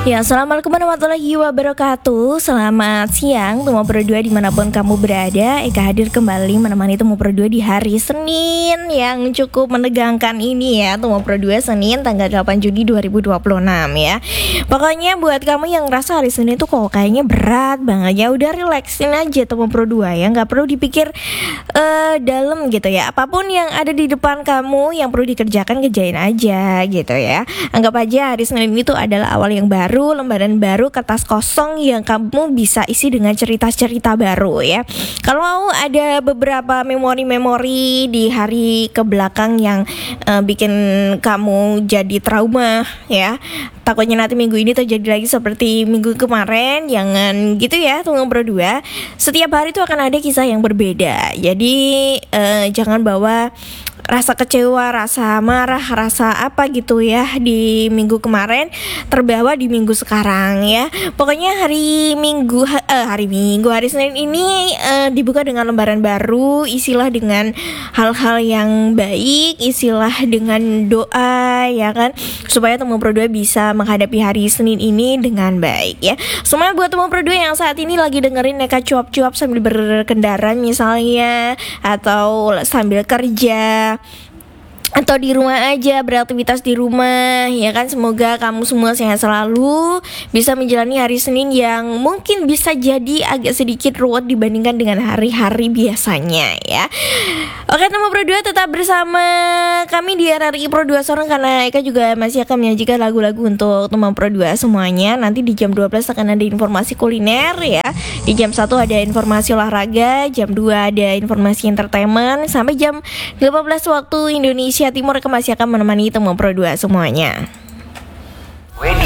Ya, assalamualaikum warahmatullahi wabarakatuh. Selamat siang, Temu Berdua dimanapun kamu berada. Eka hadir kembali menemani Temu Berdua di hari Senin yang cukup menegangkan ini ya. Temu Berdua Senin tanggal 8 Juni 2026 ya. Pokoknya buat kamu yang ngerasa hari Senin tuh kok kayaknya berat banget ya, udah relaksin aja Temu Berdua ya. Gak perlu dipikir dalam gitu ya. Apapun yang ada di depan kamu yang perlu dikerjakan, kerjain aja gitu ya. Anggap aja hari Senin itu adalah awal yang baru, lembaran baru, kertas kosong yang kamu bisa isi dengan cerita-cerita baru ya. Kalau ada beberapa memori-memori di hari kebelakang yang bikin kamu jadi trauma ya, takutnya nanti minggu ini terjadi lagi seperti minggu kemarin, jangan gitu ya Temu Berdua. Setiap hari itu akan ada kisah yang berbeda. Jadi jangan bawa rasa kecewa, rasa marah, rasa apa gitu ya di minggu kemarin terbawa di minggu sekarang ya. Pokoknya hari Senin ini dibuka dengan lembaran baru, isilah dengan hal-hal yang baik, isilah dengan doa ya kan, supaya Temu Berdua bisa menghadapi hari Senin ini dengan baik ya. Semuanya buat Temu Berdua yang saat ini lagi dengerin Eka cuap-cuap sambil berkendara misalnya, atau sambil kerja, atau di rumah aja, beraktivitas di rumah ya kan. Semoga kamu semua sehat selalu, bisa menjalani hari Senin yang mungkin bisa jadi agak sedikit ruwet dibandingkan dengan hari-hari biasanya ya. Oke Temu Berdua, tetap bersama kami di RRI Pro 2 Sorong, karena Eka juga masih akan menyajikan lagu-lagu untuk Temu Berdua semuanya. Nanti di jam 12 akan ada informasi kuliner ya. Di jam 1 ada informasi olahraga, jam 2 ada informasi entertainment, sampai jam 18 waktu Indonesia Timur Eka masih akan menemani Temu Berdua semuanya.